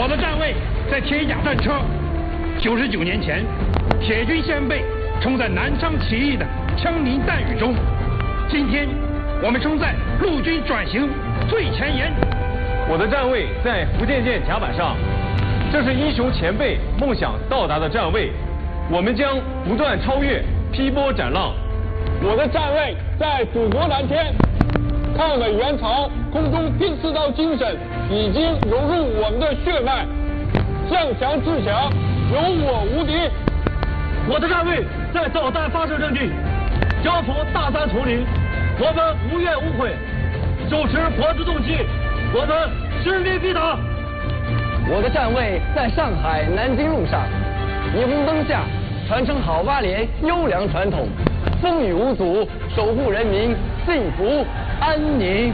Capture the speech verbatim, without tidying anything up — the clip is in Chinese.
我的站位在铁甲战车。九十九年前，铁军先辈冲在南昌起义的枪林弹雨中，今天我们冲在陆军转型最前沿。 我的站位在福建舰甲板上，这是英雄前辈梦想到达的站位，我们将不断超越，劈波斩浪。 我的站位在祖国蓝天，抗美援朝空中拼刺刀精神已经融入我们的血脉，向强制强，有我无敌。 我的站位在导弹发射阵地，交锋大山丛林，我们无怨无悔，手持活字动机，我们实力必打。 我的站位在上海南京路上，霓虹灯下传承好八连优良传统，风雨无阻，守护人民幸福安宁。